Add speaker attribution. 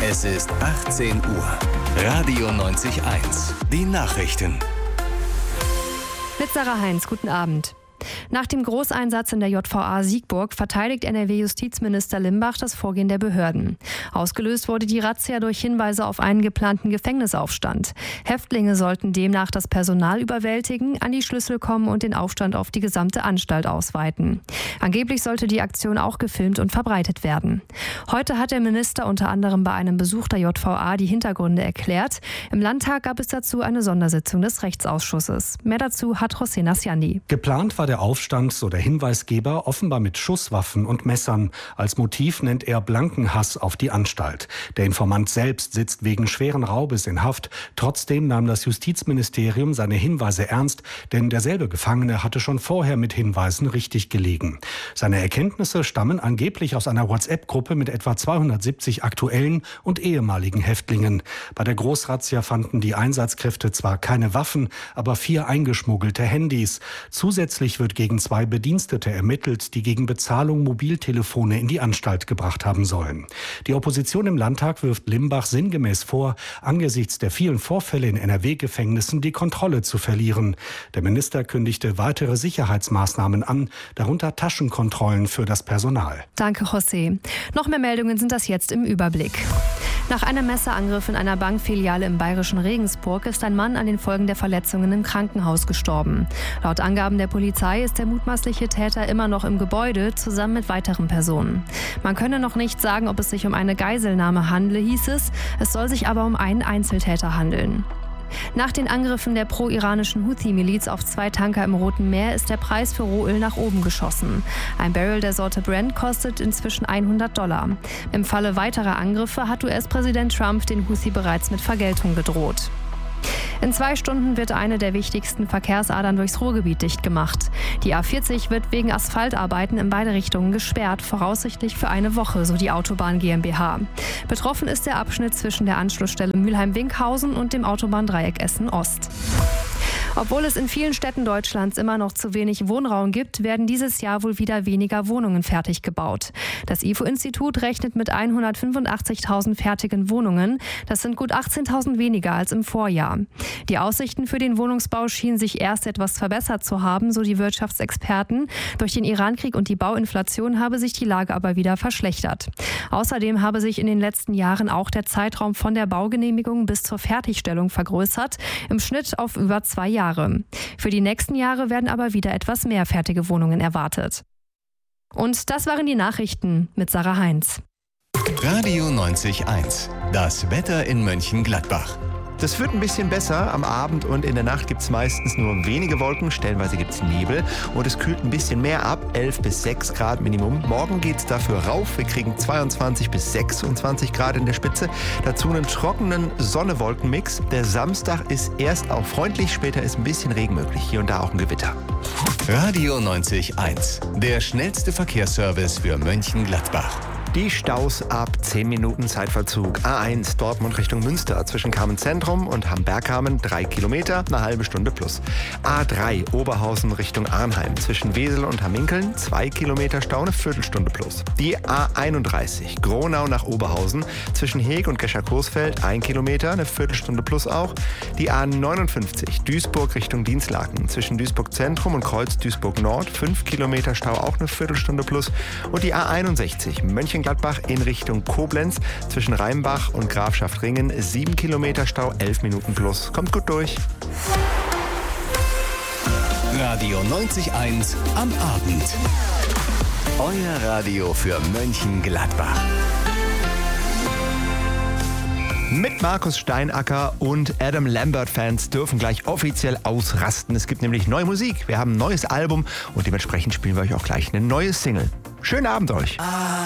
Speaker 1: Es ist 18 Uhr. Radio 90.1. Die Nachrichten.
Speaker 2: Mit Sarah Heinz, guten Abend. Nach dem Großeinsatz in der JVA Siegburg verteidigt NRW-Justizminister Limbach das Vorgehen der Behörden. Ausgelöst wurde die Razzia durch Hinweise auf einen geplanten Gefängnisaufstand. Häftlinge sollten demnach das Personal überwältigen, an die Schlüssel kommen und den Aufstand auf die gesamte Anstalt ausweiten. Angeblich sollte die Aktion auch gefilmt und verbreitet werden. Heute hat der Minister unter anderem bei einem Besuch der JVA die Hintergründe erklärt. Im Landtag gab es dazu eine Sondersitzung des Rechtsausschusses. Mehr dazu hat José Nasciandi.
Speaker 3: Geplant war der Aufstand, so der Hinweisgeber, offenbar mit Schusswaffen und Messern. Als Motiv nennt er blanken Hass auf die Anstalt. Der Informant selbst sitzt wegen schweren Raubes in Haft. Trotzdem nahm das Justizministerium seine Hinweise ernst, denn derselbe Gefangene hatte schon vorher mit Hinweisen richtig gelegen. Seine Erkenntnisse stammen angeblich aus einer WhatsApp-Gruppe mit etwa 270 aktuellen und ehemaligen Häftlingen. Bei der Großrazzia fanden die Einsatzkräfte zwar keine Waffen, aber 4 eingeschmuggelte Handys. Zusätzlich wird gegen 2 Bedienstete ermittelt, die gegen Bezahlung Mobiltelefone in die Anstalt gebracht haben sollen. Die Opposition im Landtag wirft Limbach sinngemäß vor, angesichts der vielen Vorfälle in NRW-Gefängnissen die Kontrolle zu verlieren. Der Minister kündigte weitere Sicherheitsmaßnahmen an, darunter Taschenkontrollen für das Personal.
Speaker 2: Danke, José. Noch mehr Meldungen sind das jetzt im Überblick. Nach einem Messerangriff in einer Bankfiliale im bayerischen Regensburg ist ein Mann an den Folgen der Verletzungen im Krankenhaus gestorben. Laut Angaben der Polizei ist der mutmaßliche Täter immer noch im Gebäude, zusammen mit weiteren Personen. Man könne noch nicht sagen, ob es sich um eine Geiselnahme handle, hieß es. Es soll sich aber um einen Einzeltäter handeln. Nach den Angriffen der pro-iranischen Houthi-Miliz auf 2 Tanker im Roten Meer ist der Preis für Rohöl nach oben geschossen. Ein Barrel der Sorte Brent kostet inzwischen $100. Im Falle weiterer Angriffe hat US-Präsident Trump den Houthi bereits mit Vergeltung gedroht. In 2 Stunden wird eine der wichtigsten Verkehrsadern durchs Ruhrgebiet dicht gemacht. Die A40 wird wegen Asphaltarbeiten in beide Richtungen gesperrt, voraussichtlich für eine Woche, so die Autobahn GmbH. Betroffen ist der Abschnitt zwischen der Anschlussstelle Mülheim-Winkhausen und dem Autobahndreieck Essen-Ost. Obwohl es in vielen Städten Deutschlands immer noch zu wenig Wohnraum gibt, werden dieses Jahr wohl wieder weniger Wohnungen fertig gebaut. Das IFO-Institut rechnet mit 185.000 fertigen Wohnungen. Das sind gut 18.000 weniger als im Vorjahr. Die Aussichten für den Wohnungsbau schienen sich erst etwas verbessert zu haben, so die Wirtschaftsexperten. Durch den Irankrieg und die Bauinflation habe sich die Lage aber wieder verschlechtert. Außerdem habe sich in den letzten Jahren auch der Zeitraum von der Baugenehmigung bis zur Fertigstellung vergrößert, im Schnitt auf über 2 Jahre. Für die nächsten Jahre werden aber wieder etwas mehr fertige Wohnungen erwartet. Und das waren die Nachrichten mit Sarah Heinz.
Speaker 1: Radio 90.1. Das Wetter in Mönchengladbach.
Speaker 4: Das wird ein bisschen besser. Am Abend und in der Nacht gibt es meistens nur wenige Wolken, stellenweise gibt es Nebel und es kühlt ein bisschen mehr ab, 11 bis 6 Grad Minimum. Morgen geht es dafür rauf, wir kriegen 22 bis 26 Grad in der Spitze. Dazu einen trockenen Sonne-Wolken-Mix. Der Samstag ist erst auch freundlich, später ist ein bisschen Regen möglich, hier und da auch ein Gewitter.
Speaker 1: Radio 90.1. Der schnellste Verkehrsservice für Mönchengladbach.
Speaker 4: Die Staus ab 10 Minuten Zeitverzug. A1 Dortmund Richtung Münster zwischen Kamen-Zentrum und Hamm-Bergkamen 3 Kilometer, eine halbe Stunde plus. A3 Oberhausen Richtung Arnheim zwischen Wesel und Hamminkeln 2 Kilometer Stau, eine Viertelstunde plus. Die A31 Gronau nach Oberhausen zwischen Heeg und Gescher-Coesfeld 1 Kilometer, eine Viertelstunde plus auch. Die A59 Duisburg Richtung Dinslaken zwischen Duisburg Zentrum und Kreuz Duisburg Nord 5 Kilometer Stau, auch eine Viertelstunde plus. Und die A61 Mönchengladbach in Richtung Koblenz zwischen Rheinbach und Grafschaft-Ringen 7 Kilometer Stau, 11 Minuten plus. Kommt gut durch.
Speaker 1: Radio 90.1 am Abend. Euer Radio für Mönchengladbach.
Speaker 4: Mit Markus Steinacker und Adam Lambert-Fans dürfen gleich offiziell ausrasten. Es gibt nämlich neue Musik. Wir haben ein neues Album und dementsprechend spielen wir euch auch gleich eine neue Single. Schönen Abend euch.